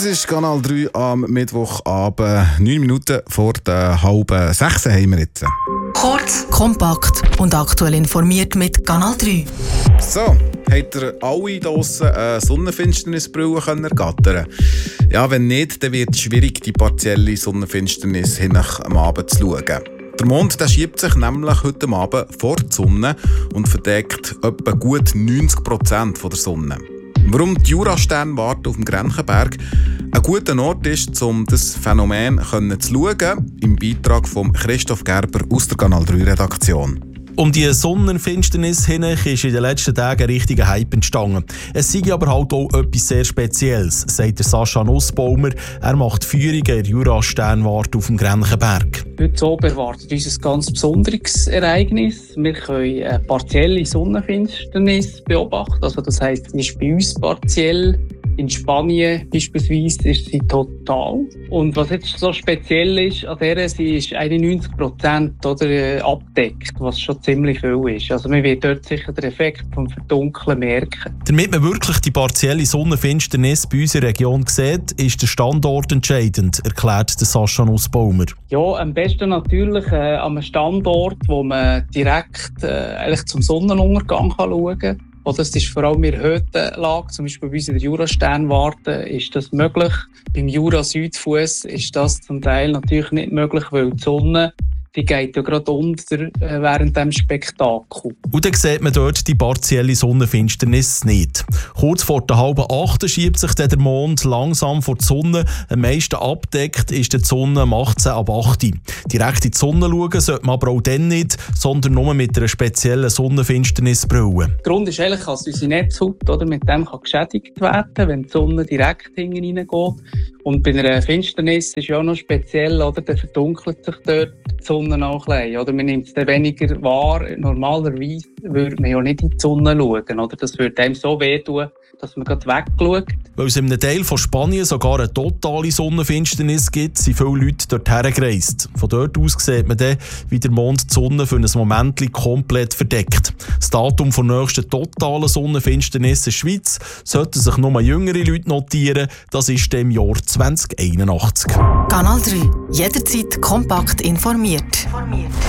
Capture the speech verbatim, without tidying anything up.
Das ist Kanal drei am Mittwochabend. Neun Minuten vor der halben sechs haben wir jetzt. Kurz, kompakt und aktuell informiert mit Kanal drei. So, habt ihr alle draussen eine Sonnenfinsternisbrille ergattern? Ja, wenn nicht, dann wird es schwierig, die partielle Sonnenfinsternis hin am Abend zu schauen. Der Mond der schiebt sich nämlich heute Abend vor die Sonne und verdeckt etwa gut neunzig Prozent der Sonne. Warum die Jurasternwarte auf dem Grenchenberg ein guter Ort ist, um das Phänomen zu schauen, im Beitrag von Christoph Gerber aus der Kanal drei Redaktion. Um die Sonnenfinsternis hin ist in den letzten Tagen ein richtiger Hype entstanden. Es sei aber halt auch etwas sehr Spezielles, sagt der Sascha Nussbaumer. Er macht Führungen in der Jurasternwarte auf dem Grenchenberg. Heute Abend erwartet uns ein ganz besonderes Ereignis. Wir können eine partielle Sonnenfinsternis beobachten. Also das heisst, sie ist bei uns partiell. In Spanien beispielsweise ist sie total. Und was jetzt so speziell ist an der, sie ist einundneunzig Prozent oder, abdeckt, was schon ziemlich viel ist. Also man wird dort sicher den Effekt vom Verdunkeln merken. Damit man wirklich die partielle Sonnenfinsternis bei unserer Region sieht, ist der Standort entscheidend, erklärt der Sascha Nussbaumer. Ja, am besten natürlich äh, an einem Standort, wo man direkt äh, eigentlich zum Sonnenuntergang kann schauen kann. Oh, das ist vor allem in der Höhenlage, zum Beispiel bei uns in der Jurasternwarte, ist das möglich. Beim Jura-Südfuss ist das zum Teil natürlich nicht möglich, weil die Sonne die geht ja gerade unter äh, während diesem Spektakel. Und dann sieht man dort die partielle Sonnenfinsternis nicht. Kurz vor der halben acht schiebt sich dann der Mond langsam vor die Sonne. Am meisten abdeckt ist die Sonne um achtzehn ab acht. Direkt in die Sonne schauen sollte man aber auch dann nicht, sondern nur mit einer speziellen Sonnenfinsternisbrille. Der Grund ist eigentlich, dass unsere Netzhaut oder, mit dem kann geschädigt werden, wenn die Sonne direkt hinten reingeht. Und bei einer Finsternis ist ja auch noch speziell, oder, dann verdunkelt sich dort die Sonne noch ein bisschen, oder man nimmt es dann weniger wahr. Normalerweise würde man ja nicht in die Sonne schauen, oder? Das würde einem so wehtun, dass man gerade wegschaut. Weil es in einem Teil von Spanien sogar eine totale Sonnenfinsternis gibt, sind viele Leute dorthin gereist. Von dort aus sieht man dann, wie der Mond die Sonne für ein Moment komplett verdeckt. Das Datum der nächsten totalen Sonnenfinsternis in der Schweiz sollten sich nur jüngere Leute notieren. Das ist im Jahr zwanzig einundachtzig. Kanal drei. Jederzeit kompakt informiert.